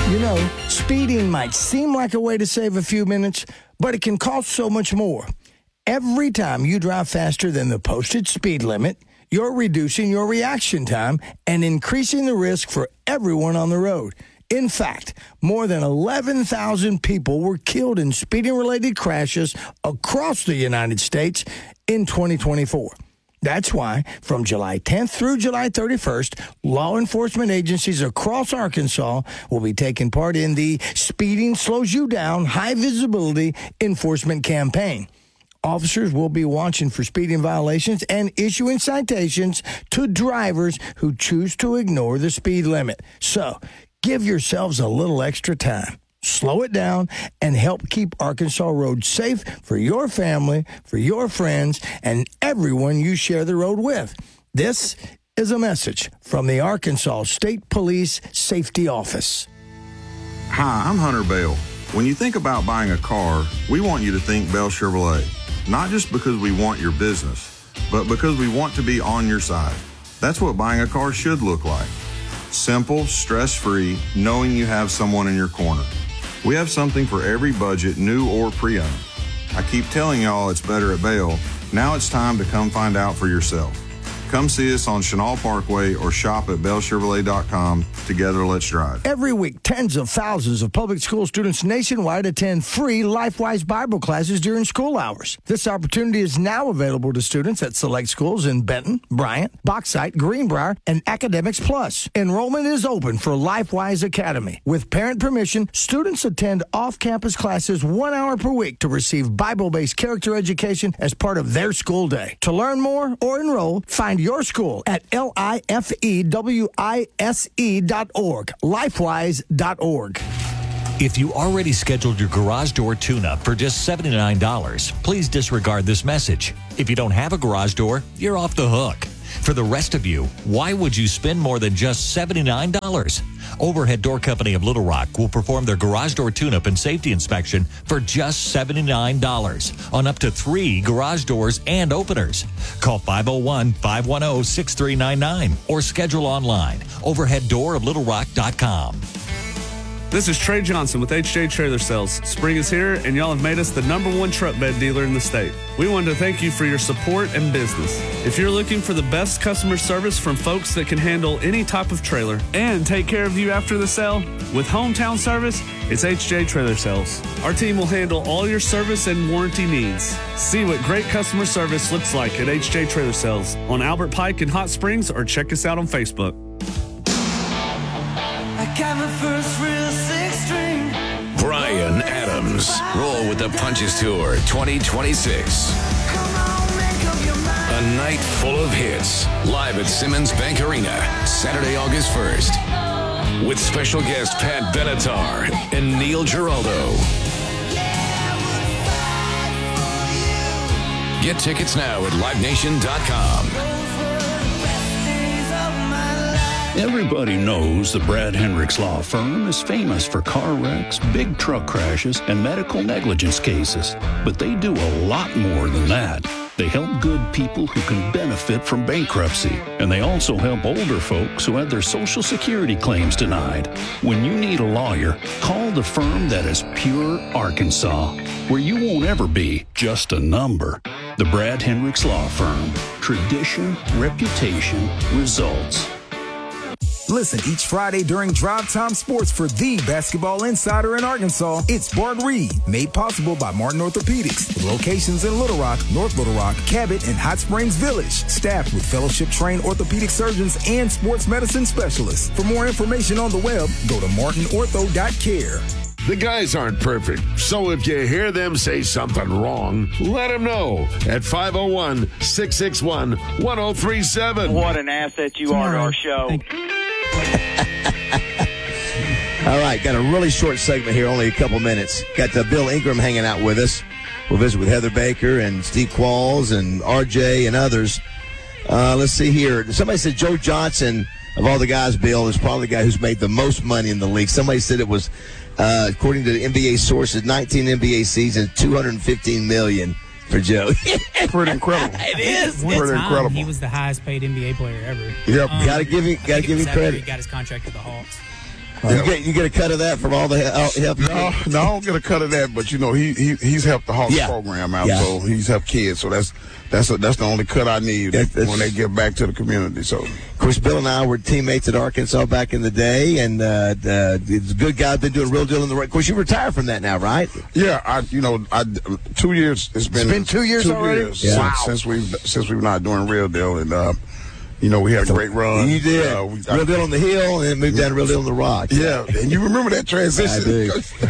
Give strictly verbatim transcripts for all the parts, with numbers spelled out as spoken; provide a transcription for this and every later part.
You know, speeding might seem like a way to save a few minutes, but it can cost so much more. Every time you drive faster than the posted speed limit, you're reducing your reaction time and increasing the risk for everyone on the road. In fact, more than eleven thousand people were killed in speeding-related crashes across the United States in twenty twenty-four. That's why, from July tenth through July thirty-first, law enforcement agencies across Arkansas will be taking part in the Speeding Slows You Down High Visibility Enforcement Campaign. Officers will be watching for speeding violations and issuing citations to drivers who choose to ignore the speed limit. So, give yourselves a little extra time. Slow it down and help keep Arkansas roads safe for your family, for your friends, and everyone you share the road with. This is a message from the Arkansas State Police Safety Office. Hi, I'm Hunter Bell. When you think about buying a car, we want you to think Bell Chevrolet. Not just because we want your business, but because we want to be on your side. That's what buying a car should look like. Simple, stress-free, knowing you have someone in your corner. We have something for every budget, new or pre-owned. I keep telling y'all it's better at Bell. Now it's time to come find out for yourself. Come see us on Chenal Parkway or shop at bell chevrolet dot com. Together, let's drive. Every week, tens of thousands of public school students nationwide attend free LifeWise Bible classes during school hours. This opportunity is now available to students at select schools in Benton, Bryant, Bauxite, Greenbrier, and Academics Plus. Enrollment is open for LifeWise Academy. With parent permission, students attend off-campus classes one hour per week to receive Bible-based character education as part of their school day. To learn more or enroll, find your school at L I F E W I S E dot org, lifewise dot org. If you already scheduled your garage door tune-up for just seventy-nine dollars, please disregard this message. If you don't have a garage door, you're off the hook. For the rest of you, why would you spend more than just seventy-nine dollars? Overhead Door Company of Little Rock will perform their garage door tune-up and safety inspection for just seventy-nine dollars on up to three garage doors and openers. Call five oh one, five one oh, six three nine nine or schedule online, overhead door of little rock dot com. This is Trey Johnson with H J Trailer Sales. Spring is here, and y'all have made us the number one truck bed dealer in the state. We wanted to thank you for your support and business. If you're looking for the best customer service from folks that can handle any type of trailer and take care of you after the sale, with hometown service, it's H J Trailer Sales. Our team will handle all your service and warranty needs. See what great customer service looks like at H J Trailer Sales on Albert Pike in Hot Springs, or check us out on Facebook. I got my first real six string. Bryan Adams. Roll with the Punches Tour twenty twenty-six. Come on, make up your mind. A night full of hits. Live at Simmons Bank Arena, Saturday, August first. With special guest Pat Benatar and Neil Giraldo. Yeah, we'll fight for you. Get tickets now at live nation dot com. Those were the best days of my life. Everybody knows the Brad Hendricks Law Firm is famous for car wrecks, big truck crashes, and medical negligence cases. But they do a lot more than that. They help good people who can benefit from bankruptcy. And they also help older folks who had their Social Security claims denied. When you need a lawyer, call the firm that is pure Arkansas, where you won't ever be just a number. The Brad Hendricks Law Firm. Tradition, reputation, results. Listen each Friday during Drive Time Sports for the basketball insider in Arkansas. It's Bart Reed, made possible by Martin Orthopedics, with locations in Little Rock, North Little Rock, Cabot, and Hot Springs Village. Staffed with fellowship-trained orthopedic surgeons and sports medicine specialists. For more information on the web, go to martin ortho dot care. The guys aren't perfect, so if you hear them say something wrong, let them know at five oh one, six six one, one oh three seven. What an asset you are to our show. All right, got a really short segment here, only a couple minutes. Got uh, Bill Ingram hanging out with us. We'll visit with Heather Baker and Steve Qualls and R J and others. Uh, let's see here. Somebody said Joe Johnson, of all the guys, Bill, is probably the guy who's made the most money in the league. Somebody said it was, uh, according to the N B A sources, nineteen N B A seasons, two hundred fifteen million dollars for Joe. Pretty incredible. It is. Pretty time, incredible. He was the highest paid N B A player ever. Yep. Um, gotta give him, gotta give him credit. He got his contract with the Hawks. You get you get a cut of that from all the help. No, no, I don't get a cut of that. But you know, he, he he's helped the Hawks yeah. program out, yeah. so he's helped kids. So that's that's a, that's the only cut I need that's, when they give back to the community. So, of course, Bill and I were teammates at Arkansas back in the day, and uh, uh, he's a good guy. Been doing a real deal in the right. Of course, you retired from that now, right? Yeah, I you know I two years. It's been it's been two years two already. Years yeah. since, wow. since we've since we've not doing real deal and. Uh, You know, we had a great run. You did. Uh, we, real I, deal on the hill, and then moved down to Real Deal on the Rock. Yeah, and you remember that transition. I do.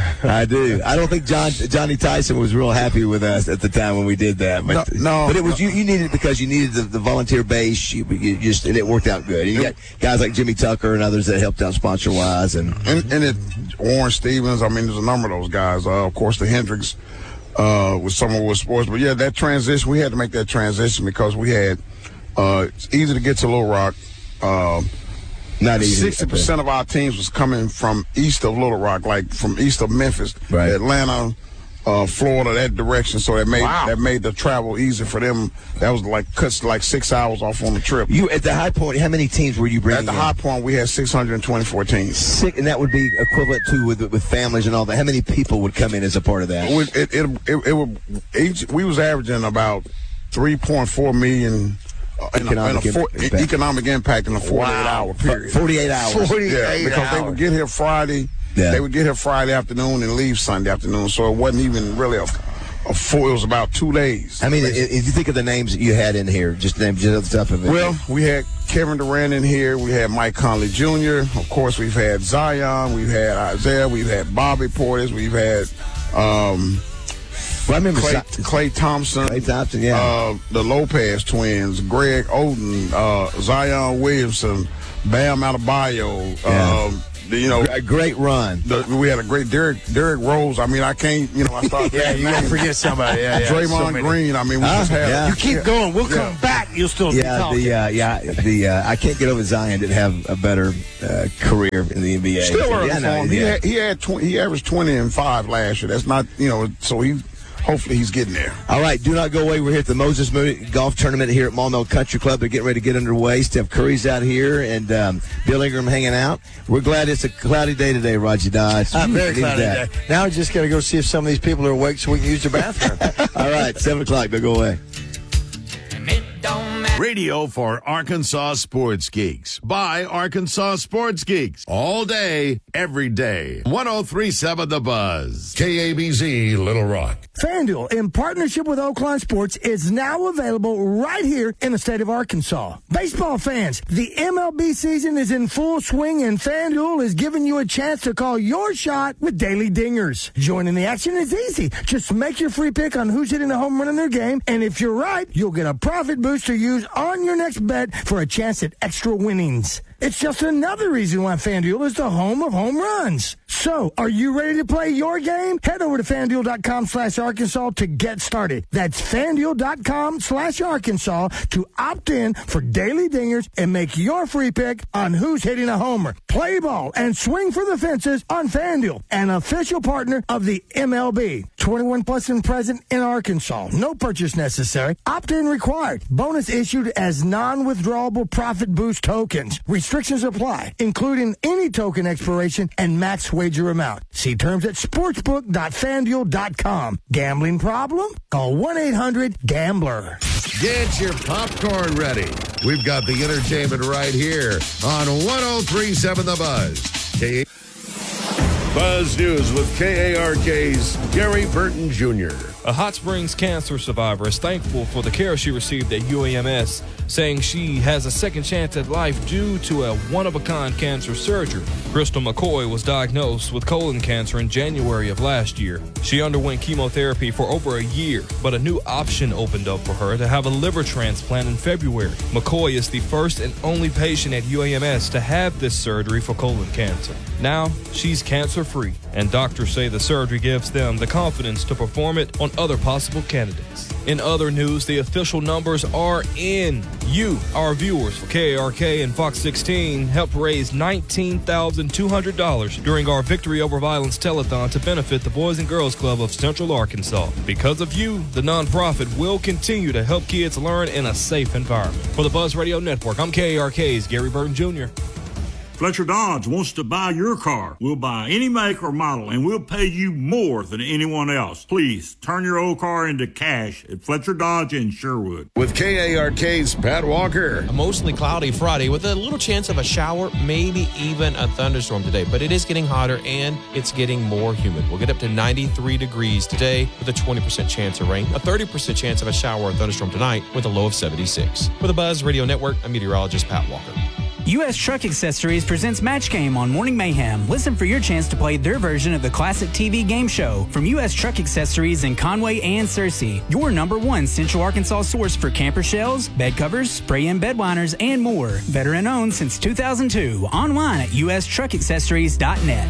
I do. I don't think John Johnny Tyson was real happy with us at the time when we did that. But, no, no, but it was no. you, you needed it because you needed the, the volunteer base. You, you just and it worked out good. And you got guys like Jimmy Tucker and others that helped out sponsor wise, and and, and it, Warren Stevens. I mean, there's a number of those guys. Uh, of course, the Hendricks uh, with someone with sports. But yeah, that transition, we had to make that transition because we had. Uh, it's easy to get to Little Rock. Uh, Not easy. Sixty percent of our teams was coming from east of Little Rock, like from east of Memphis, right. Atlanta, uh, Florida, that direction. So that made wow. that made the travel easy for them. That was like cuts like six hours off on the trip. You at the high point. How many teams were you bringing? At the in? high point, we had six hundred twenty-four teams. Six, and that would be equivalent to with with families and all that. How many people would come in as a part of that? It it it, it, it would each, we was averaging about three point four million. Uh, in economic, a, in a for, impact. economic impact in a forty-eight wow. hour period. forty-eight hours. forty-eight yeah, because hours. they would get here Friday. Yeah. They would get here Friday afternoon and leave Sunday afternoon. So it wasn't even really a, a full. It was about two days. I mean, if you think of the names that you had in here, just names, just other stuff of it. Well, we had Kevin Durant in here. We had Mike Conley Junior Of course, we've had Zion. We've had Isaiah. We've had Bobby Portis. We've had. Um, Well, I remember Clay, Si- Clay Thompson, Clay Thompson, yeah. Uh, the Lopez twins, Greg Oden, uh, Zion Williamson, Bam Adebayo. Yeah. Um, the, you know, a great run. The, we had a great Derrick Derrick Rose. I mean, I can't. You know, I started. yeah, you gotta forget somebody. Yeah, yeah. Draymond so Green. I mean, we Huh? just had. Yeah. You keep yeah. going. We'll Yeah. come back. You'll still be Yeah, talking. the uh, yeah the uh, I can't get over Zion didn't have a better uh, career in the N B A. Still early yeah, for no, him. He yeah. had he had twenty, he averaged twenty and five last year. That's not you know. So he. Hopefully he's getting there. All right, do not go away. We're here at the Moses Moody Golf Tournament here at Maumelle Country Club. They're getting ready to get underway. Steph Curry's out here and um, Bill Ingram hanging out. We're glad it's a cloudy day today, Roger Dodge. Uh, very Need cloudy that. day. Now I just got to go see if some of these people are awake so we can use their bathroom. All right, seven o'clock. Don't go away. Radio for Arkansas Sports Geeks by Arkansas Sports Geeks. All day, every day. ten thirty-seven The Buzz. K A B Z Little Rock. FanDuel, in partnership with Oakland Sports, is now available right here in the state of Arkansas. Baseball fans, the M L B season is in full swing, and FanDuel is giving you a chance to call your shot with daily dingers. Joining the action is easy. Just make your free pick on who's hitting the home run in their game, and if you're right, you'll get a profit boost to use on your next bet for a chance at extra winnings. It's just another reason why FanDuel is the home of home runs. So, are you ready to play your game? Head over to FanDuel.com slash Arkansas to get started. That's FanDuel.com slash Arkansas to opt in for daily dingers and make your free pick on who's hitting a homer. Play ball and swing for the fences on FanDuel, an official partner of the M L B. twenty-one plus and present in Arkansas. No purchase necessary. Opt-in required. Bonus issued as non-withdrawable profit boost tokens. Restrictions apply, including any token expiration and max wager amount. See terms at sportsbook dot fanduel dot com. Gambling problem? Call one eight hundred gambler. Get your popcorn ready. We've got the entertainment right here on ten thirty-seven The Buzz. K- Buzz News with K A R K's Gary Burton Junior A Hot Springs cancer survivor is thankful for the care she received at U A M S, saying she has a second chance at life due to a one-of-a-kind cancer surgery. Crystal McCoy was diagnosed with colon cancer in January of last year. She underwent chemotherapy for over a year, but a new option opened up for her to have a liver transplant in February. McCoy is the first and only patient at U A M S to have this surgery for colon cancer. Now, she's cancer-free, and doctors say the surgery gives them the confidence to perform it on other possible candidates. In other news, the official numbers are in. You, our viewers for K A R K and Fox sixteen, helped raise nineteen thousand two hundred dollars during our Victory Over Violence telethon to benefit the Boys and Girls Club of Central Arkansas. Because of you, the nonprofit will continue to help kids learn in a safe environment. For the Buzz Radio Network, I'm K A R K's Gary Burton Junior Fletcher Dodge wants to buy your car. We'll buy any make or model, and we'll pay you more than anyone else. Please turn your old car into cash at Fletcher Dodge in Sherwood. With K A R K's Pat Walker. A mostly cloudy Friday with a little chance of a shower, maybe even a thunderstorm today. But it is getting hotter and it's getting more humid. We'll get up to ninety-three degrees today with a twenty percent chance of rain, a thirty percent chance of a shower or thunderstorm tonight with a low of seventy-six. For the Buzz Radio Network, I'm meteorologist Pat Walker. U S Truck Accessories presents Match Game on Morning Mayhem. Listen for your chance to play their version of the classic T V game show from U S Truck Accessories in Conway and Searcy. Your number one Central Arkansas source for camper shells, bed covers, spray-in bed liners, and more. Veteran owned since two thousand two. Online at u s truck accessories dot net.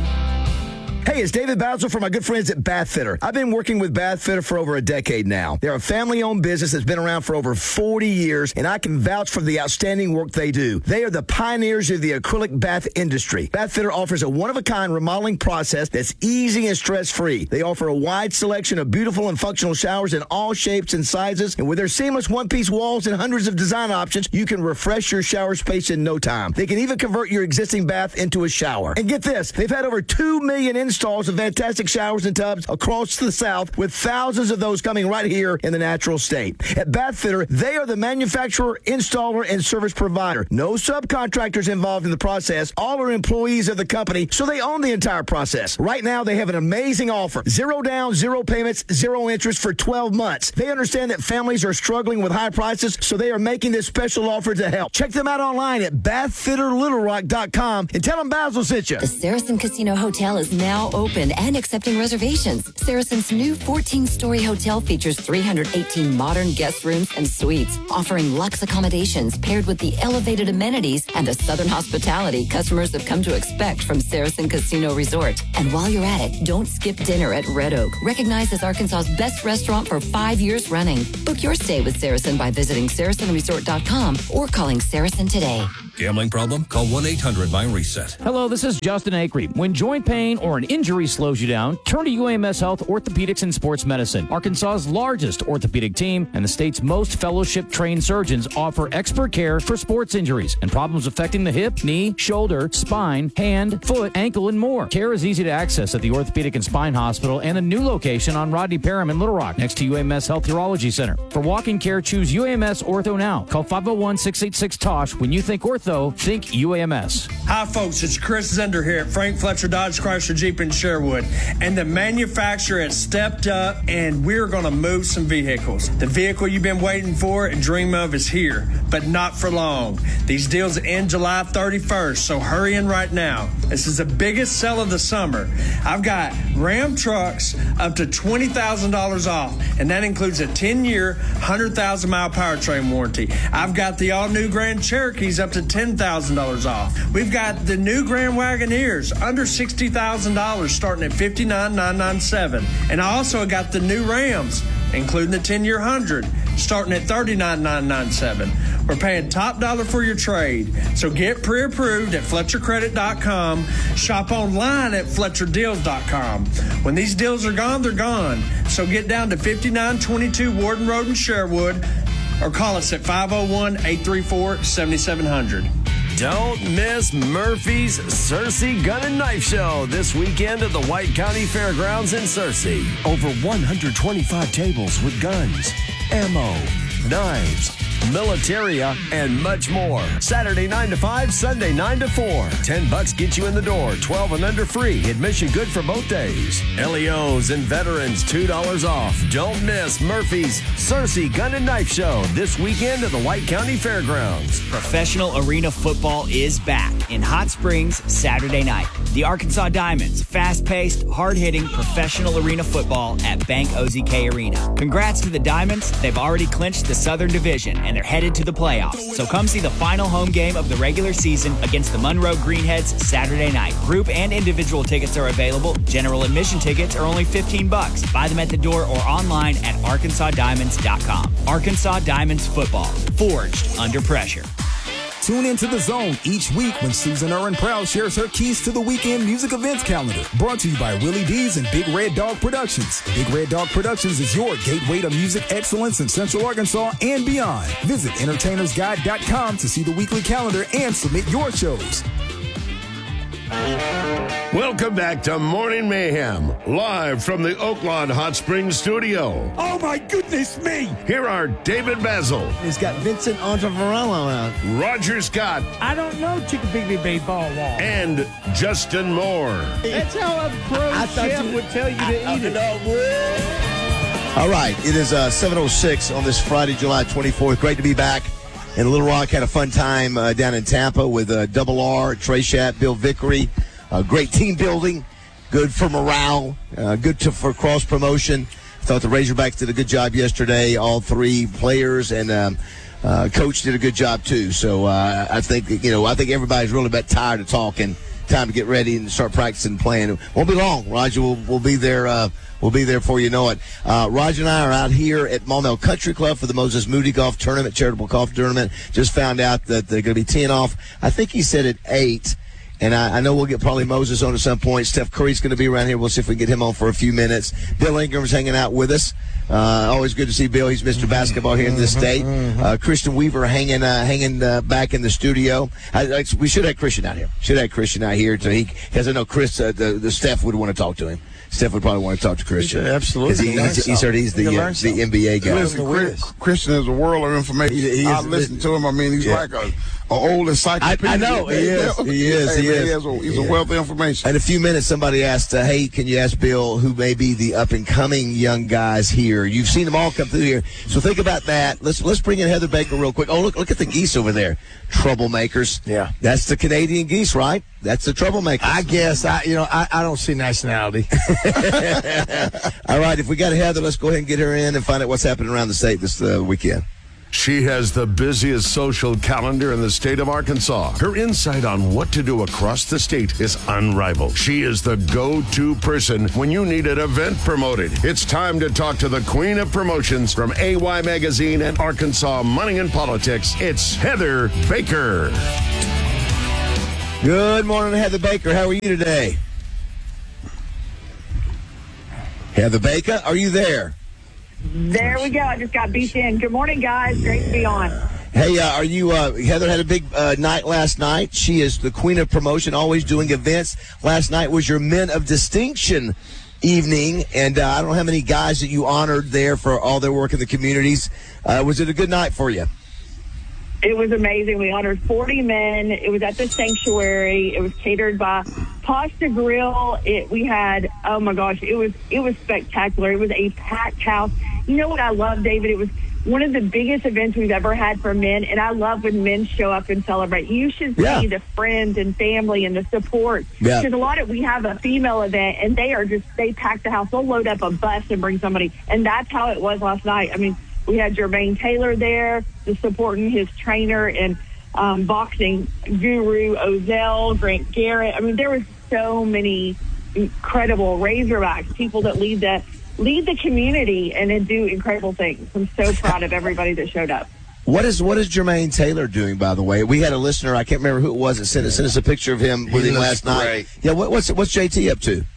Hey, it's David Basil from my good friends at Bath Fitter. I've been working with Bath Fitter for over a decade now. They're a family-owned business that's been around for over forty years, and I can vouch for the outstanding work they do. They are the pioneers of the acrylic bath industry. Bath Fitter offers a one-of-a-kind remodeling process that's easy and stress-free. They offer a wide selection of beautiful and functional showers in all shapes and sizes, and with their seamless one-piece walls and hundreds of design options, you can refresh your shower space in no time. They can even convert your existing bath into a shower. And get this, they've had over two million installs installs of fantastic showers and tubs across the South, with thousands of those coming right here in the natural state. At Bath Fitter, they are the manufacturer, installer, and service provider. No subcontractors involved in the process. All are employees of the company, so they own the entire process. Right now, they have an amazing offer. Zero down, zero payments, zero interest for twelve months. They understand that families are struggling with high prices, so they are making this special offer to help. Check them out online at bath fitter little rock dot com and tell them Basil sent you. The Saracen Casino Hotel is now open and accepting reservations. Saracen's new fourteen-story hotel features three hundred eighteen modern guest rooms and suites, offering luxe accommodations paired with the elevated amenities and the Southern hospitality customers have come to expect from Saracen Casino Resort. And while you're at it, don't skip dinner at Red Oak, recognized as Arkansas's best restaurant for five years running. Book your stay with Saracen by visiting saracen resort dot com or calling Saracen today. Gambling problem? Call one eight hundred by reset. Hello, this is Justin Acree. When joint pain or an injury slows you down, turn to U A M S Health Orthopedics and Sports Medicine. Arkansas's largest orthopedic team and the state's most fellowship-trained surgeons offer expert care for sports injuries and problems affecting the hip, knee, shoulder, spine, hand, foot, ankle, and more. Care is easy to access at the Orthopedic and Spine Hospital and a new location on Rodney Parham in Little Rock next to U A M S Health Urology Center. For walking care, choose U A M S Ortho now. Call five oh one, six eight six, T O S H. When you think ortho, think U A M S. Hi, folks. It's Chris Zender here at Frank Fletcher Dodge Chrysler Jeep in Sherwood. And the manufacturer has stepped up, and we're going to move some vehicles. The vehicle you've been waiting for and dream of is here, but not for long. These deals end July thirty-first, so hurry in right now. This is the biggest sell of the summer. I've got Ram trucks up to twenty thousand dollars off, and that includes a ten-year, one hundred thousand mile powertrain warranty. I've got the all-new Grand Cherokees up to ten thousand dollars off. We've got the new Grand Wagoneers under sixty thousand dollars starting at fifty-nine thousand nine hundred ninety-seven dollars. And I also got the new Rams, including the ten-year one hundred, starting at thirty-nine thousand nine hundred ninety-seven dollars. We're paying top dollar for your trade. So get pre-approved at fletcher credit dot com. Shop online at fletcher deals dot com. When these deals are gone, they're gone. So get down to fifty-nine twenty-two Warden Road in Sherwood or call us at five oh one, eight three four, seven seven zero zero. Don't miss Murphy's Searcy Gun and Knife Show this weekend at the White County Fairgrounds in Searcy. Over one hundred twenty-five tables with guns, ammo, knives, militaria, and much more. Saturday nine to five, Sunday nine to four. ten bucks get you in the door, twelve and under free. Admission good for both days. L E Os and veterans, two dollars off. Don't miss Murphy's Searcy Gun and Knife Show this weekend at the White County Fairgrounds. Professional arena football is back in Hot Springs Saturday night. The Arkansas Diamonds, fast-paced, hard-hitting professional arena football at Bank O Z K Arena. Congrats to the Diamonds. They've already clinched the Southern Division and they're headed to the playoffs. So come see the final home game of the regular season against the Monroe Greenheads Saturday night. Group and individual tickets are available. General admission tickets are only fifteen bucks. Buy them at the door or online at arkansas diamonds dot com. Arkansas Diamonds football, forged under pressure. Tune into The Zone each week when Susan Irwin Proud shares her keys to the weekend music events calendar. Brought to you by Willie D's and Big Red Dog Productions. Big Red Dog Productions is your gateway to music excellence in Central Arkansas and beyond. Visit entertainers guide dot com to see the weekly calendar and submit your shows. Welcome back to Morning Mayhem, live from the Oaklawn Hot Springs studio. Oh, my goodness me! Here are David Basil. He's got Vincent Ontavarello out. Roger Scott. I don't know Chickabiddy Baseball Wall. And Justin Moore. That's how a pro chef would tell you to eat it. All right, it is uh, seven oh six on this Friday, July twenty-fourth. Great to be back in Little Rock. Had a fun time uh, down in Tampa with uh, Double R, Trey Schatt, Bill Vickery. Uh, great team building, good for morale, uh, good to, for cross-promotion. I thought the Razorbacks did a good job yesterday. All three players and um, uh, coach did a good job, too. So uh, I think, you know, I think everybody's really about tired of talking. Time to get ready and start practicing and playing. It won't be long. Roger will will be there. Uh, we'll be there before you know it. Uh, Roger and I are out here at Maumelle Country Club for the Moses Moody Golf Tournament, charitable golf tournament. Just found out that they're going to be teeing off. I think he said at eight. And I, I know we'll get probably Moses on at some point. Steph Curry's going to be around here. We'll see if we can get him on for a few minutes. Bill Ingram's hanging out with us. Uh, always good to see Bill. He's Mister Basketball here in this state. Uh, Christian Weaver hanging uh, hanging uh, back in the studio. I, I, we should have Christian out here. Should have Christian out here. So he, because I know Chris, uh, the, the Steph would want to talk to him. Steph would probably want to talk to Christian. Absolutely. He, he's, he's, he's the, uh, the N B A guy. Listen, Chris, Christian is a world of information. He, he I is, listen to him. I mean, he's yeah. like a, a old encyclopedia. I, I know. He is. He is. Hey, he man, is. He has a, he's yeah. a wealth of information. In a few minutes, somebody asked, uh, hey, can you ask Bill who may be the up-and-coming young guys here? You've seen them all come through here. So think about that. Let's let's bring in Heather Baker real quick. Oh, look look at the geese over there. Troublemakers. Yeah. That's the Canadian geese, right? That's the troublemakers. I guess. I you know, I, I don't see nationality. All right, if we got Heather, let's go ahead and get her in and find out what's happening around the state this uh, weekend. She has the busiest social calendar in the state of Arkansas. Her insight on what to do across the state is unrivaled. She is the go-to person when you need an event promoted. It's time to talk to the queen of promotions from A Y Magazine and Arkansas Money and Politics. It's Heather Baker. Good morning, Heather Baker. How are you today? Heather Baker, are you there? There we go. I just got beat in. Good morning, guys. Great to be on. Hey, uh, are you, uh, Heather had a big uh, night last night. She is the queen of promotion, always doing events. Last night was your Men of Distinction evening, and uh, I don't know how many guys that you honored there for all their work in the communities. Uh, was it a good night for you? It was amazing. We honored forty men. It was at the sanctuary. It was catered by Pasta Grill. It, we had, oh my gosh, it was it was spectacular. It was a packed house. You know what I love, David? It was one of the biggest events we've ever had for men, and I love when men show up and celebrate. You should see yeah. the friends and family and the support. Yeah. Because a lot of, we have a female event, and they are just, they pack the house. They'll load up a bus and bring somebody, and that's how it was last night. I mean, we had Jermaine Taylor there, the supporting his trainer and um, boxing guru, Ozell, Grant Garrett. I mean, there was so many incredible Razorbacks, people that lead the, lead the community and then do incredible things. I'm so proud of everybody that showed up. What is what is Jermaine Taylor doing, by the way? We had a listener, I can't remember who it was, that sent, sent us a picture of him with he him last night. Great. Yeah, what, what's what's J T up to?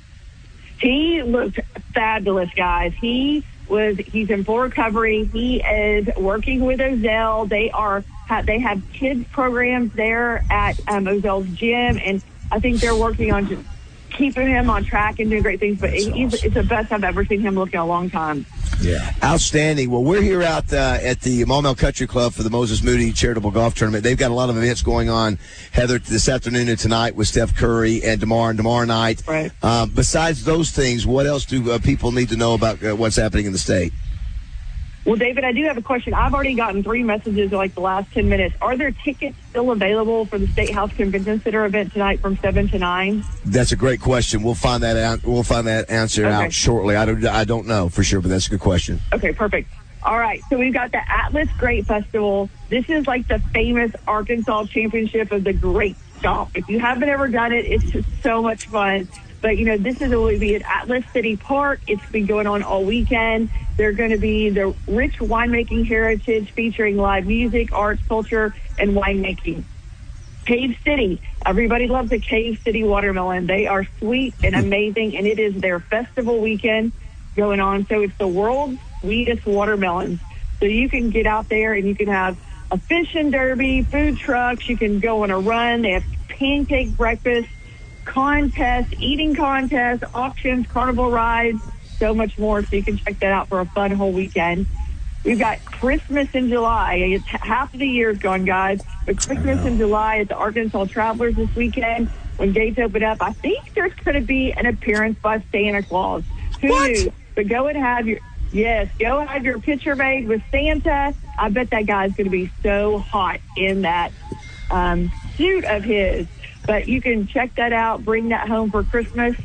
He looked fabulous, guys. He was he's in full recovery. He is working with Ozell. They are they have kids programs there at um, Ozell's gym, and I think they're working on just keeping him on track and doing great things. But he's, awesome. It's the best I've ever seen him look in a long time. Yeah, outstanding. Well, we're here out uh, at the Maumelle Country Club for the Moses Moody Charitable Golf Tournament. They've got a lot of events going on, Heather, this afternoon and tonight with Steph Curry and tomorrow and tomorrow night. Right. Um, besides those things, what else do uh, people need to know about uh, what's happening in the state? Well, David, I do have a question. I've already gotten three messages in like the last ten minutes. Are there tickets still available for the State House Convention Center event tonight from seven to nine? That's a great question. We'll find that out. We'll find that answer okay. out shortly. I don't, I don't know for sure, but that's a good question. Okay, perfect. All right, so we've got the Atlas Great Festival. This is like the famous Arkansas Championship of the Great Stomp. If you haven't ever done it, it's just so much fun. But, you know, this is going to be at Atlas City Park. It's been going on all weekend. They're going to be the rich winemaking heritage featuring live music, arts, culture, and winemaking. Cave City. Everybody loves the Cave City watermelon. They are sweet and amazing, and it is their festival weekend going on. So it's the world's sweetest watermelons. So you can get out there and you can have a fishing derby, food trucks. You can go on a run. They have pancake breakfast. contests, eating contests, auctions, carnival rides, so much more. So you can check that out for a fun whole weekend. We've got Christmas in July. It's half of the year is gone, guys. But Christmas in July at the Arkansas Travelers this weekend, when gates open up, I think there's going to be an appearance by Santa Claus. Who What? knew? But go and have your, yes, go have your picture made with Santa. I bet that guy's going to be so hot in that um, suit of his. But you can check that out, bring that home for Christmas.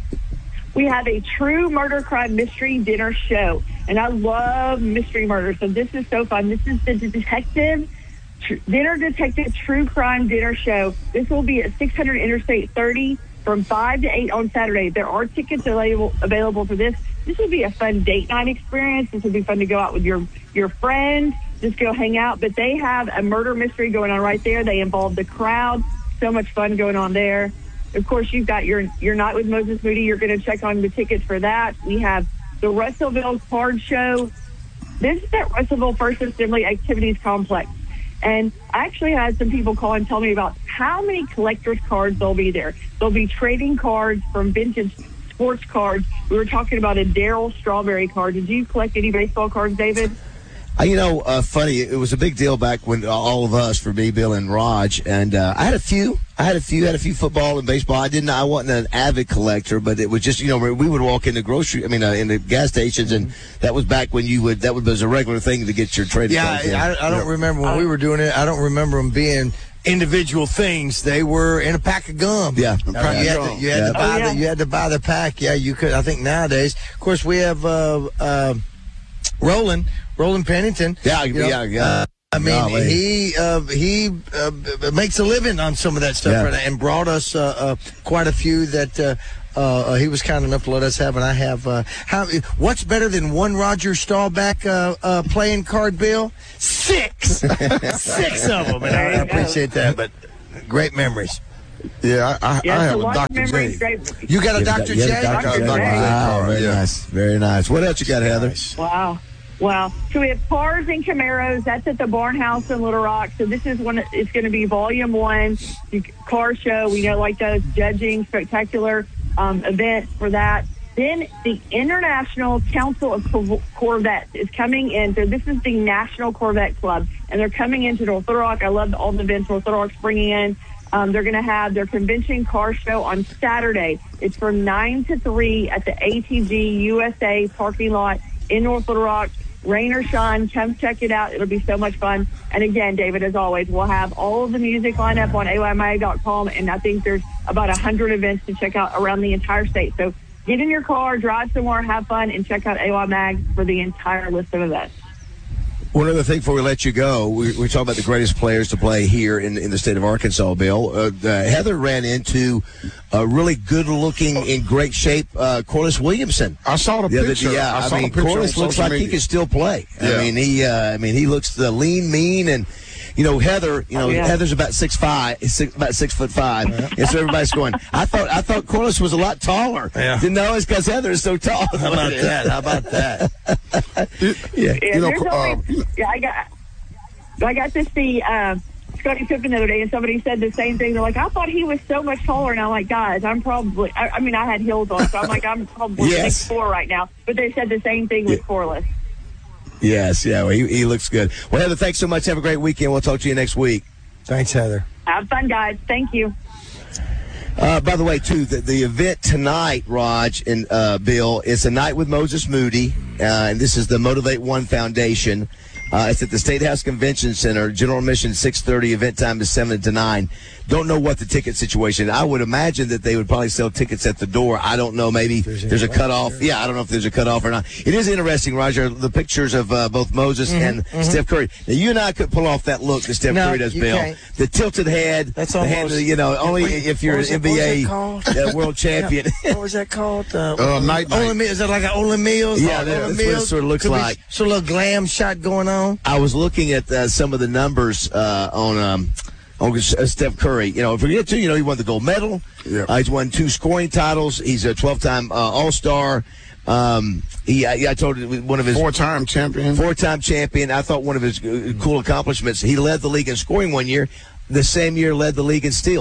We have a true murder crime mystery dinner show, and I love mystery murder, so this is so fun. This is the detective, tr- dinner detective true crime dinner show. This will be at six hundred Interstate thirty from five to eight on Saturday. There are tickets available, available for this. This will be a fun date night experience. This will be fun to go out with your, your friends, just go hang out. But they have a murder mystery going on right there. They involve the crowd. So much fun going on there. Of course, you've got your your night with Moses Moody. You're going to check on the tickets for that. We have the Russellville Card Show. This is at Russellville First Assembly Activities Complex. And I actually had some people call and tell me about how many collector's cards there'll be there. They'll be trading cards from vintage sports cards. We were talking about a Darryl Strawberry card. Did you collect any baseball cards, David? Uh, you know, uh, funny, it was a big deal back when uh, all of us, for me, Bill and Raj, and uh, I had a few. I had a few, had a few football and baseball. I didn't, I wasn't an avid collector, but it was just, you know, we would walk in the grocery, I mean, uh, in the gas stations, and that was back when you would, that was a regular thing to get your trading Yeah, cards in. I, I don't remember when we were doing it. I don't remember them being individual things. They were in a pack of gum. Yeah. Uh, you had, to, you, had Yeah. to buy Oh, yeah. the, you had to buy the pack. Yeah, you could. I think nowadays, of course, we have uh, uh, Roland, Roland Pennington. Yeah, you know, yeah, yeah. Uh, I mean, Golly. he uh, he uh, b- makes a living on some of that stuff, Yeah. right, and brought us uh, uh, quite a few that uh, uh, he was kind enough to let us have. And I have. Uh, how? What's better than one Roger Staubach uh, uh, playing card, Bill? Six, six of them, and I, I appreciate that. But great memories. Yeah, I, I, Yes, I have a a lot of Doctor memories. J. Great. You got a You Doctor you J? had a I got a Doctor Doctor J. J Wow, card. very Yeah. nice, very nice. What else you got, Heather? Wow. Wow. So we have cars and Camaros. That's at the Barn House in Little Rock. So this is one, it's going to be volume one, you- car show. We know like those judging spectacular um, events for that. Then the International Council of Cor- Corvettes is coming in. So this is the National Corvette Club, and they're coming into North Little Rock. I love all the events North Little Rock's bringing in. Um, they're going to have their convention car show on Saturday. It's from nine to three at the A T G U S A parking lot in North Little Rock. Rain or shine, come check it out. It'll be so much fun. And again, David, as always, we'll have all of the music lined up on A Y mag dot com, and I think there's about one hundred events to check out around the entire state. So get in your car, drive somewhere, have fun, and check out A Y Mag for the entire list of events. One other thing before we let you go, we, we talk about the greatest players to play here in, in the state of Arkansas, Bill. Uh, uh, Heather ran into a really good-looking, in great shape, uh, Corliss Williamson. I saw the other picture. day. Yeah, I I, saw mean, the picture Corliss on looks social like he media. can still play. Yeah. I mean, he, uh, I mean, he looks the lean, mean, and you know, Heather. You know, Oh, yeah. Heather's about six five, six, about six foot five, and so everybody's going. I thought, I thought Corliss was a lot taller. Yeah. Didn't know it's because Heather is so tall. How about that? How about that? Yeah. Yeah, You know, there's uh, always, yeah, I got, I got to see uh, Scottie Pippen the other day, and somebody said the same thing. They're like, I thought he was so much taller, and I'm like, guys, I'm probably. I, I mean, I had heels on, so I'm like, I'm probably Yes. six four right now. But they said the same thing with Corliss. Yes, yeah, well, he, he looks good. Well, Heather, thanks so much. Have a great weekend. We'll talk to you next week. Thanks, Heather. Have fun, guys. Thank you. Uh, by the way, too, the, the event tonight, Raj and uh, Bill, it's a night with Moses Moody, uh, and this is the Motivate One Foundation. Uh, it's at the State House Convention Center. General admission six thirty. Event time is seven to nine. Don't know what the ticket situation. I would imagine that they would probably sell tickets at the door. I don't know. Maybe there's, there's a cutoff. Yeah, I don't know if there's a cutoff or not. It is interesting, Roger, the pictures of uh, both Moses Mhm, and mhm. Steph Curry. Now, you and I could pull off that look that Steph No, Curry does, you Bill. can't. The tilted head. That's the hand, almost- you know, only Wait, if you're what was an that- N B what was A that called? uh, world champion. What was that called? Uh, Uh, night night. Ole Mill- is that like an Ole Mills? Yeah, Ole that's what it Mills? sort of looks Could be like. So a little glam shot going on. I was looking at uh, some of the numbers uh, on um, on uh, Steph Curry. You know, if we get to, you know, he won the gold medal. Yep. Uh, he's won two scoring titles. He's a twelve-time uh, All-Star. Um, he, I, I told you one of his Four-time champion. four-time champion. I thought one of his uh, cool accomplishments. He led the league in scoring one year. The same year, led the league in steals.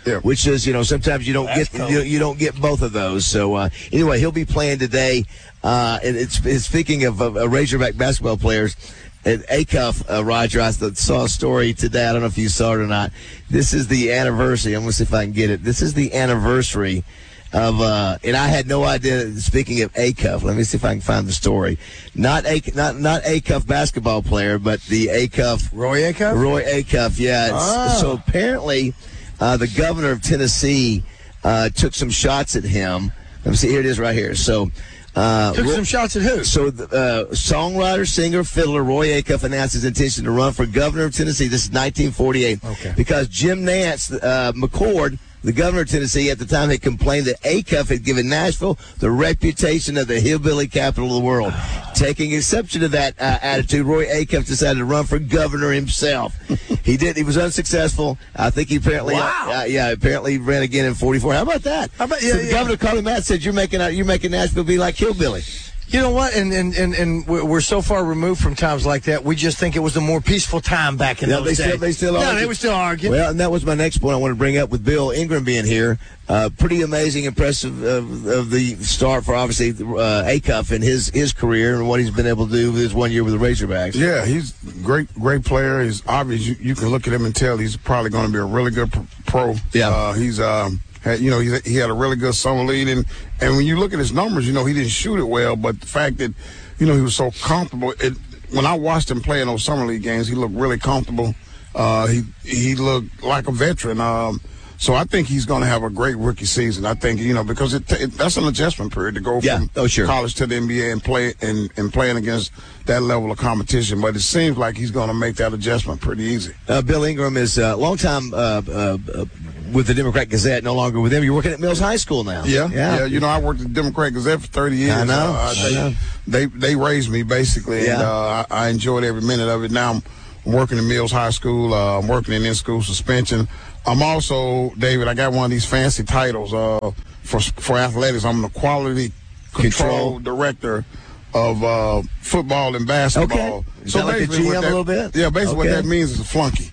yeah. which is, you know, sometimes you don't That's get cool. you, you don't get both of those. So uh, anyway, he'll be playing today. Uh, and it's, it's speaking of uh, Razorback basketball players. At Acuff, uh, Roger, I saw a story today. I don't know if you saw it or not. This is the anniversary. I'm going to see if I can get it. This is the anniversary of, uh, and I had no idea, speaking of Acuff, let me see if I can find the story. Not a, not, not Acuff basketball player, but the Acuff. Roy Acuff? Roy Acuff, yeah. Ah. So apparently, uh, the governor of Tennessee uh, took some shots at him. Let me see, here it is right here. So, Uh, Took some shots at who? So, uh, songwriter, singer, fiddler Roy Acuff announced his intention to run for governor of Tennessee. This is nineteen forty-eight. Okay. Because Jim Nance uh, McCord, the governor of Tennessee at the time, had complained that Acuff had given Nashville the reputation of the hillbilly capital of the world. Taking exception to that uh, attitude, Roy Acuff decided to run for governor himself. He did. He was unsuccessful. I think he apparently, wow. uh, yeah, apparently ran again in forty-four. How about that? How about, yeah, so yeah. Governor Carly Matt said, "You're making you're making Nashville be like hillbilly." You know what? And, and, and, and we're so far removed from times like that, we just think it was a more peaceful time back in yeah, those they days. Still, they still no, argue. they were still arguing. Well, and that was my next point I want to bring up with Bill Ingram being here. Uh, pretty amazing, impressive of, of the start for, obviously, uh, Acuff and his, his career and what he's been able to do with his one year with the Razorbacks. Yeah, he's great, great player. He's obvious. You, you can look at him and tell he's probably going to be a really good pro. Yeah. Uh, he's... Um, Had, you know, he, he had a really good summer league, and, and when you look at his numbers, you know, he didn't shoot it well, but the fact that, you know, he was so comfortable. It, when I watched him play in those summer league games, he looked really comfortable. Uh, he he looked like a veteran. Um, so I think he's going to have a great rookie season. I think, you know, because it, it that's an adjustment period to go yeah. from oh, sure. college to the N B A and play and, and playing against that level of competition. But it seems like he's going to make that adjustment pretty easy. Uh, Bill Ingram is a long-time uh, uh, uh, with the Democrat Gazette, no longer with them. You're working at Mills High School now. Yeah, yeah. yeah. You know, I worked at the Democrat Gazette for thirty years. I know. Uh, they, I know. they they raised me basically, yeah. and uh, I, I enjoyed every minute of it. Now I'm working at Mills High School. Uh, I'm working in in-school suspension. I'm also, David, I got one of these fancy titles uh, for for athletics. I'm the quality control, control. director of uh, football and basketball. Okay. Is so that like the G M that, a little bit? Yeah, basically okay. what that means is a flunky.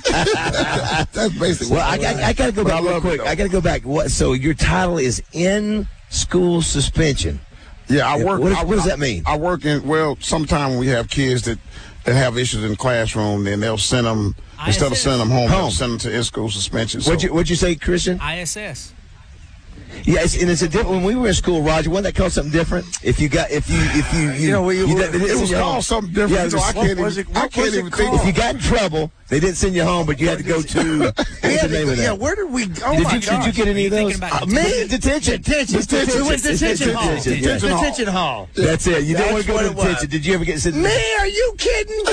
That's basically. Well, I, I, I got to go back real quick. I got to go back. What? So your title is in school suspension. Yeah, I work. What, is, I, what does that mean? I work in. Well, sometimes we have kids that that have issues in the classroom, then they'll send them I S S. Instead of sending them home, home. They'll send them to in school suspension. What'd so. you What'd you say, Christian? I S S. Yeah, it's, and it's a different. When we were in school, Roger, wasn't that called something different? If you got, if you, if you, you, you know, we, you, we, it, it was called something different. Yeah, you know, I can't even, it, I can't even think. If you got in trouble, they didn't send you home, but you had to go to. yeah, the yeah, where did we? Oh did my you gosh. Did you get any of those? Uh, me detention, detention, detention. We went detention hall. Detention, detention hall. That's it. You didn't want That's to go to detention. Did you ever get sent? Me? Are you kidding?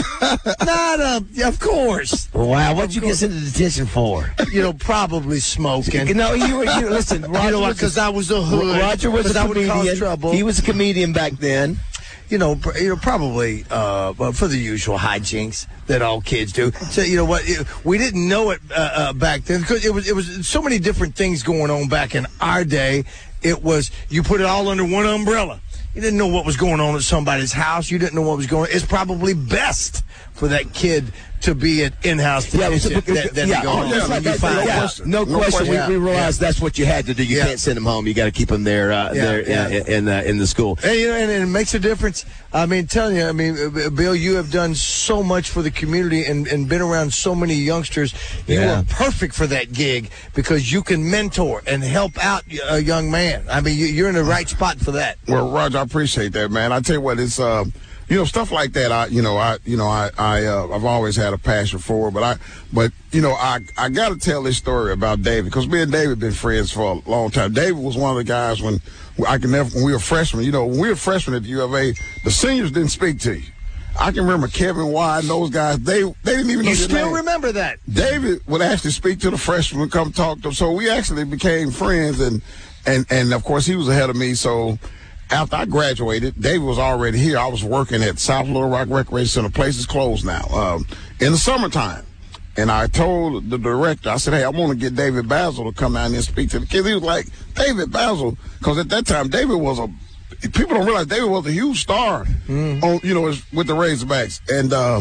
Not a. Of course. Wow. What'd you get sent to detention for? You know, probably smoking. No, you were. You, listen, Roger, you know what? Because I was a hood. Roger was a comedian. He was a comedian back then. You know, you know, probably uh, for the usual hijinks that all kids do. So you know what? We didn't know it uh, uh, back then because it was it was so many different things going on back in our day. It was you put it all under one umbrella. You didn't know what was going on at somebody's house. You didn't know what was going on. It's probably best for that kid to be at in-house detention yeah, than, than yeah, to go oh, home. Yeah, like, no, yeah. question. no, no question. question. Yeah. We, we realized yeah. that's what you had to do. You yeah. can't send them home. You got to keep them there, uh, yeah, there yeah. in in, uh, in the school. And, you know, and, and it makes a difference. I mean, telling you, I mean, Bill, you have done so much for the community and, and been around so many youngsters. You yeah. are perfect for that gig because you can mentor and help out a young man. I mean, you're in the right spot for that. Well, Roger, I appreciate that, man. I tell you what, it's uh, you know, stuff like that. I, you know, I, you know, I, I, uh, I've always had a passion for. But I, but you know, I, I got to tell this story about David because me and David been friends for a long time. David was one of the guys when I can never when we were freshmen. You know, when we were freshmen at the U of A, the seniors didn't speak to you. I can remember Kevin Wide and those guys. They they didn't even know you your still name. remember that. David would actually speak to the freshmen, come talk to them. So we actually became friends, and and and of course he was ahead of me. So after I graduated, David was already here. I was working at South Little Rock Recreation Center. Place is closed now. Um, in the summertime. And I told the director, I said, hey, I want to get David Basil to come down and speak to the kids. He was like, David Basil? Because at that time, David was a, people don't realize David was a huge star, mm. on, you know, with the Razorbacks. And uh,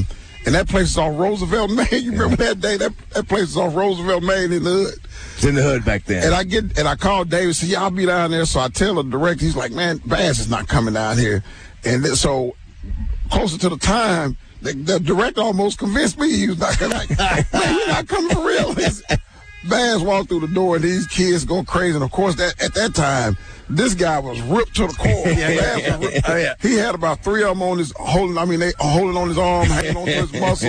and that place is off Roosevelt, Maine. You remember that day? That that place is off Roosevelt, Maine in the hood. It's in the hood back then. And I get and I called David, said, yeah, I'll be down there. So I tell the director, he's like, man, Bass is not coming down here. And then, so closer to the time, the, the director almost convinced me he was not coming. Man, you're not coming for real. Bass walked through the door, and these kids go crazy. And, of course, that at that time, this guy was ripped to the core. yeah, was ripped. Oh, yeah. He had about three of them on his holding. I mean, they holding on his arm, hanging on to his muscles,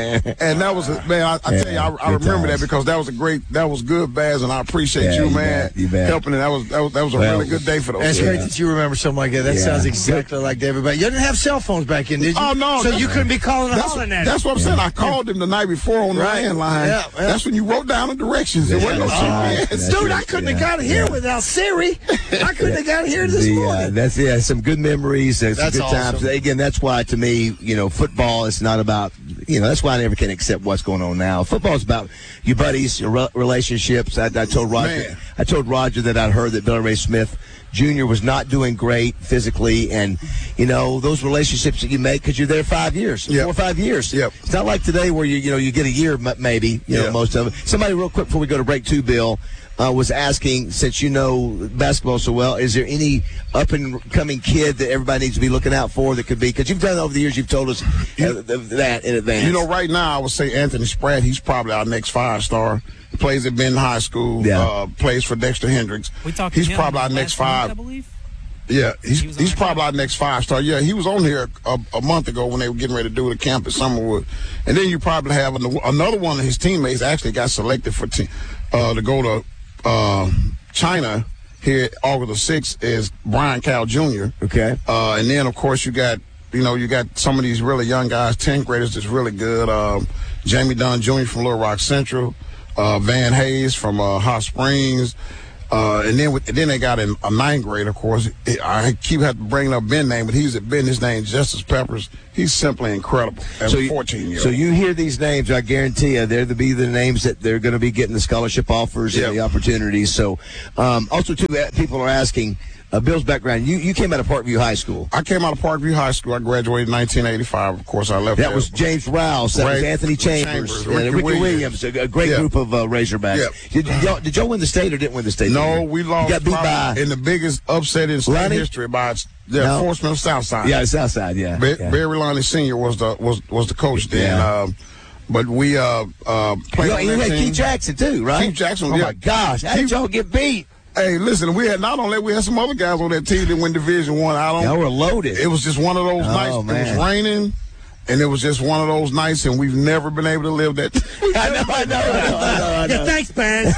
and that was a, man. I, I tell you, I, I remember that because that was a great, that was good, Baz, and I appreciate yeah, you, you man, bet, you bet. helping. And that was that was that was a well, really good day for those. That's kids. great that you remember something like that. That yeah. sounds exactly like everybody. You didn't have cell phones back then, did you? Oh no, so you couldn't be calling and that's, hollering at That's him. what I'm saying. I called him the night before on the Right. landline. Yeah, yeah. That's when you wrote down the directions. There wasn't no right. G P S. Dude, right. I couldn't Yeah. have got here Yeah. without Siri. I couldn't have got here this The, morning. uh, that's yeah, some good memories, uh, some That's good times. awesome. Again, that's why to me, you know, football is not about, you know, that's why I never can accept what's going on now. Football is about your buddies, your re- relationships. I, I told Roger, Man. I told Roger that I'd heard that Billy Ray Smith Junior was not doing great physically, and you know those relationships that you make because you're there five years, Yep. four or five years. Yep. It's not like today where you you know you get a year m- maybe. You know Yeah. most of it. Somebody real quick before we go to break two, Bill. Uh, was asking, since you know basketball so well, is there any up-and-coming kid that everybody needs to be looking out for that could be? Because you've done it over the years, you've told us uh, that in advance. You know, right now, I would say Anthony Spratt. He's probably our next five-star. He plays at Benton High School. Yeah. Uh, plays for Dexter Hendricks. We talked He's to him probably our last next week, five. I believe. Yeah, he's He was on he's our probably our next five-star. Yeah, he was on here a, a month ago when they were getting ready to do the camp at Summerwood. And then you probably have an, another one of his teammates actually got selected for te- uh, to go to uh, China here August the sixth is Brian Cal Junior Okay. Uh, and then, of course, you got, you know, you got some of these really young guys, tenth graders that's really good. Um, Jamie Dunn Junior from Little Rock Central, uh, Van Hayes from uh, Hot Springs. Uh, and then with, and then they got a, a ninth grade, of course. It, I keep having to bring up Ben's name, but he's at Ben. His name Justice Peppers. He's simply incredible as So a you- fourteen-year-old. So you hear these names, I guarantee you, they're the be the names that they're going to be getting the scholarship offers Yep. and the opportunities. So, um, also too, uh, people are asking uh, Bill's background. You you came out of Parkview High School. I came out of Parkview High School. I graduated in nineteen eighty-five. Of course, I left. That there. was James Rouse. That was Right. Anthony Chambers. Chambers, and Ricky Ricky Williams. Williams. A, a great Yeah. group of uh, Razorbacks. Yeah. Did, y'all, did y'all win the state or didn't win the state? No, we lost. You got beat probably by in the biggest upset in state Lonnie? history by yeah, No. Fort Smith Southside. Yeah, Southside. Yeah. Ba- yeah. Barry Lonnie Senior was the was was the coach then. Yeah. Um, but we uh uh played You, on you that had team. Keith Jackson too, right? Keith Jackson. Oh yeah. my gosh! How did Keith- y'all get beat? Hey, listen, we had not only that, we had some other guys on that team that win Division One. I. I don't. Y'all were loaded. It was just one of those Oh, nights. It man. was raining, and it was just one of those nights, and we've never been able to live that. I know, I know, I know, I know. I know. Yeah, thanks, man.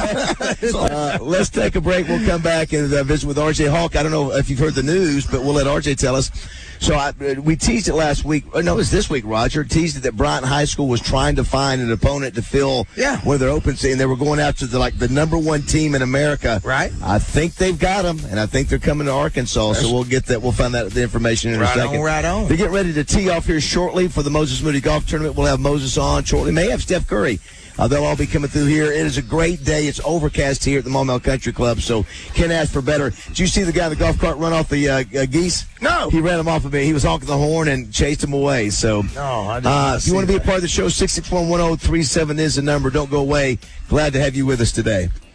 Uh, let's take a break. We'll come back and uh, visit with R J Hawk. I don't know if you've heard the news, but we'll let R J tell us. So I, uh, we teased it last week. Oh, no, it was this week, Roger. Teased it that Bryant High School was trying to find an opponent to fill Yeah. one of their open seats, and they were going after the like the number one team in America. Right. I think they've got them, and I think they're coming to Arkansas. So we'll get that. We'll find that the information in Right a on, second. right on. They get ready to tee off here shortly for the Moses Moody Golf Tournament. We'll have Moses on shortly. May have Steph Curry. Uh, they'll all be coming through here. It is a great day. It's overcast here at the Maumelle Country Club, so can't ask for better. Did you see the guy in the golf cart run off the uh, uh, geese? No. He ran him off of me. He was honking the horn and chased him away. So, No, I did uh, not if you want to see be a that. part of the show, six six one, one oh three seven is the number. Don't go away. Glad to have you with us today.